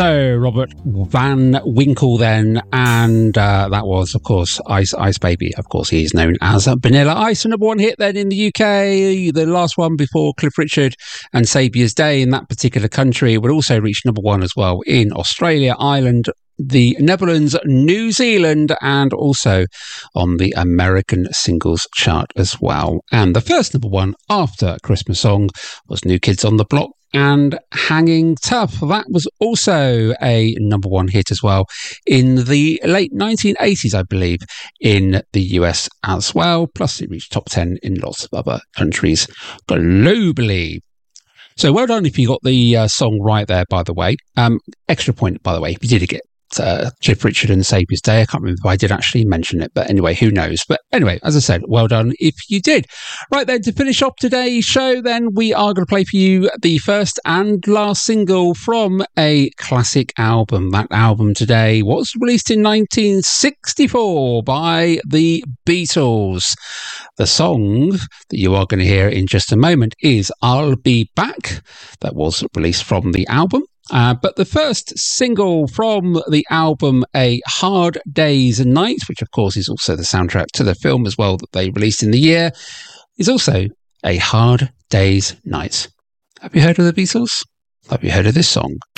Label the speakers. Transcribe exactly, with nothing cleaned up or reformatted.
Speaker 1: So, Robert Van Winkle then, and uh, that was, of course, Ice Ice Baby. Of course, he is known as Vanilla Ice. A number one hit then in the U K, the last one before Cliff Richard and Saviour's Day in that particular country. It would also reach number one as well in Australia, Ireland, the Netherlands, New Zealand, and also on the American singles chart as well. And the first number one after Christmas song was New Kids on the Block and Hanging Tough. That was also a number one hit as well in the late nineteen eighties, I believe, in the U S as well. Plus, it reached top ten in lots of other countries globally. So well done if you got the uh, song right there, by the way. Um, extra point, by the way, if you did get Uh, Cliff Richard and Saviour's Day. I can't remember if I did actually mention it, but anyway, who knows? But anyway, as I said, well done if you did. Right then, to finish off today's show, then we are going to play for you the first and last single from a classic album. That album today was released in nineteen sixty-four by the Beatles. The song that you are going to hear in just a moment is I'll Be Back. That was released from the album. Uh, but the first single from the album, A Hard Day's Night, which of course is also the soundtrack to the film as well that they released in the year, is also A Hard Day's Night. Have you heard of the Beatles? Have you heard of this song?